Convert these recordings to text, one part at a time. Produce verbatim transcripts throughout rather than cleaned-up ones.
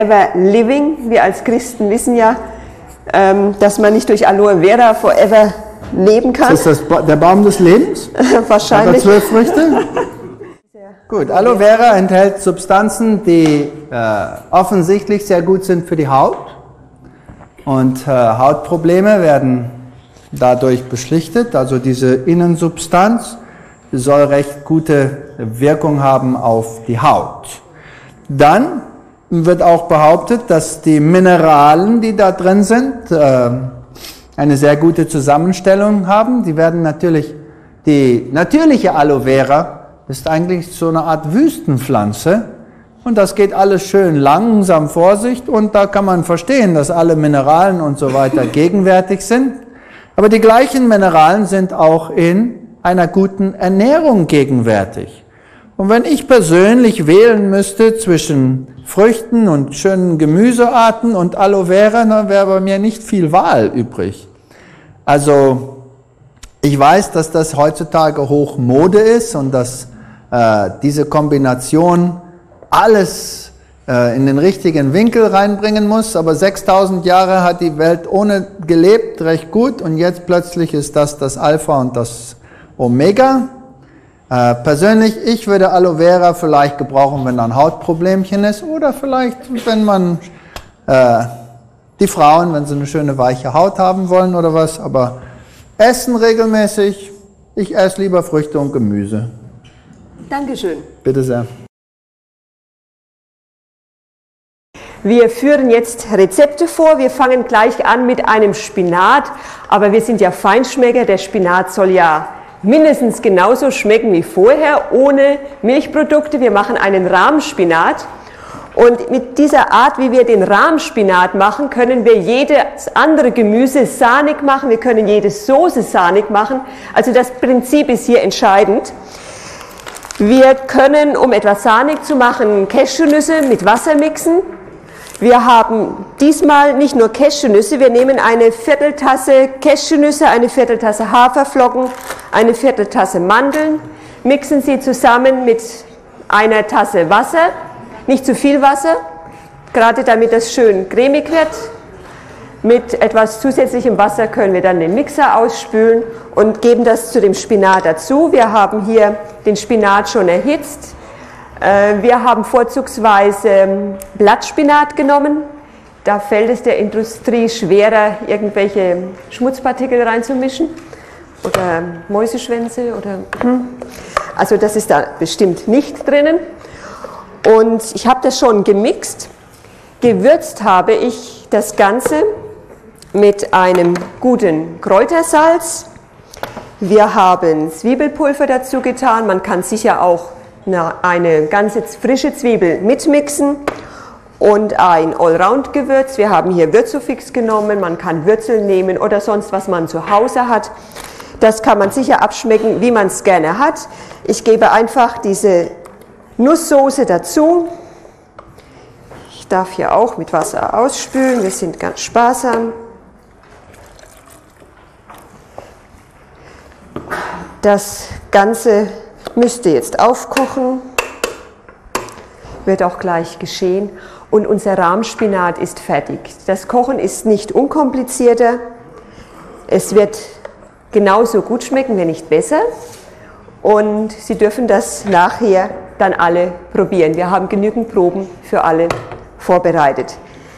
Forever living. Wir als Christen wissen ja, ähm, dass man nicht durch Aloe Vera forever leben kann. Ist das ba der Baum des Lebens? Wahrscheinlich. Hat er zwölf Früchte? Gut, Aloe Vera enthält Substanzen, die äh, offensichtlich sehr gut sind für die Haut. Und äh, Hautprobleme werden dadurch beschlichtet. Also diese Innensubstanz soll recht gute Wirkung haben auf die Haut. Dann wird auch behauptet, dass die Mineralien, die da drin sind, äh, eine sehr gute Zusammenstellung haben. Die werden natürlich, die natürliche Aloe Vera ist eigentlich so eine Art Wüstenpflanze und das geht alles schön langsam vor sich und da kann man verstehen, dass alle Mineralien und so weiter gegenwärtig sind. Aber die gleichen Mineralien sind auch in einer guten Ernährung gegenwärtig. Und wenn ich persönlich wählen müsste zwischen Früchten und schönen Gemüsearten und Aloe Vera, dann wäre bei mir nicht viel Wahl übrig. Also ich weiß, dass das heutzutage Hochmode ist und dass äh, diese Kombination alles äh, in den richtigen Winkel reinbringen muss, aber sechstausend Jahre hat die Welt ohne gelebt, recht gut, und jetzt plötzlich ist das das Alpha und das Omega. Äh, persönlich, ich würde Aloe Vera vielleicht gebrauchen, wenn da ein Hautproblemchen ist oder vielleicht, wenn man äh, die Frauen, wenn sie eine schöne weiche Haut haben wollen oder was, aber essen regelmäßig, ich esse lieber Früchte und Gemüse. Dankeschön. Bitte sehr. Wir führen jetzt Rezepte vor. Wir fangen gleich an mit einem Spinat, aber wir sind ja Feinschmecker. Der Spinat soll ja mindestens genauso schmecken wie vorher, ohne Milchprodukte. Wir machen einen Rahmspinat. Und mit dieser Art, wie wir den Rahmspinat machen, können wir jedes andere Gemüse sahnig machen. Wir können jede Soße sahnig machen. Also das Prinzip ist hier entscheidend. Wir können, um etwas sahnig zu machen, Cashewnüsse mit Wasser mixen. Wir haben diesmal nicht nur Cashewnüsse, wir nehmen eine Vierteltasse Cashewnüsse, eine Vierteltasse Haferflocken, eine Vierteltasse Mandeln, mixen sie zusammen mit einer Tasse Wasser, nicht zu viel Wasser, gerade damit das schön cremig wird. Mit etwas zusätzlichem Wasser können wir dann den Mixer ausspülen und geben das zu dem Spinat dazu. Wir haben hier den Spinat schon erhitzt. Wir haben vorzugsweise Blattspinat genommen. Da fällt es der Industrie schwerer, irgendwelche Schmutzpartikel reinzumischen oder Mäuseschwänze oder also das ist da bestimmt nicht drinnen. Und ich habe das schon gemixt. Gewürzt habe ich das Ganze mit einem guten Kräutersalz. Wir haben Zwiebelpulver dazu getan. Man kann sicher auch eine, eine ganze frische Zwiebel mitmixen und ein Allround-Gewürz. Wir haben hier Würzofix genommen. Man kann Würzel nehmen oder sonst was man zu Hause hat. Das kann man sicher abschmecken, wie man es gerne hat. Ich gebe einfach diese Nusssoße dazu. Ich darf hier auch mit Wasser ausspülen. Wir sind ganz sparsam. Das Ganze müsste jetzt aufkochen, wird auch gleich geschehen und unser Rahmspinat ist fertig. Das Kochen ist nicht unkomplizierter, es wird genauso gut schmecken, wenn nicht besser, und Sie dürfen das nachher dann alle probieren. Wir haben genügend Proben für alle vorbereitet.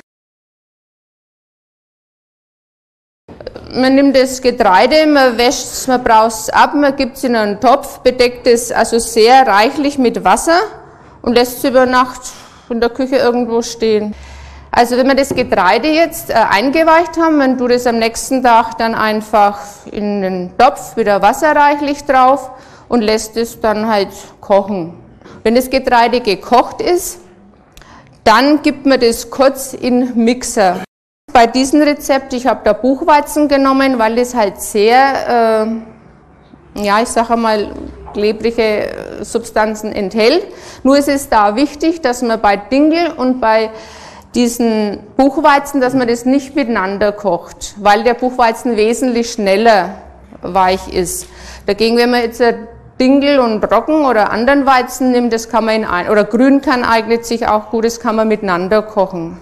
Man nimmt das Getreide, man wäscht es, man braust es ab, man gibt es in einen Topf, bedeckt es also sehr reichlich mit Wasser und lässt es über Nacht in der Küche irgendwo stehen. Also wenn wir das Getreide jetzt äh, eingeweicht haben, man tut es am nächsten Tag dann einfach in den Topf, wieder Wasser reichlich drauf und lässt es dann halt kochen. Wenn das Getreide gekocht ist, dann gibt man das kurz in Mixer. Bei diesem Rezept, ich habe da Buchweizen genommen, weil das halt sehr, äh, ja ich sage mal, klebrige Substanzen enthält. Nur ist es da wichtig, dass man bei Dinkel und bei diesen Buchweizen, dass man das nicht miteinander kocht, weil der Buchweizen wesentlich schneller weich ist. Dagegen, wenn man jetzt Dinkel und Roggen oder anderen Weizen nimmt, das kann man in ein, oder Grünkern eignet sich auch gut, das kann man miteinander kochen.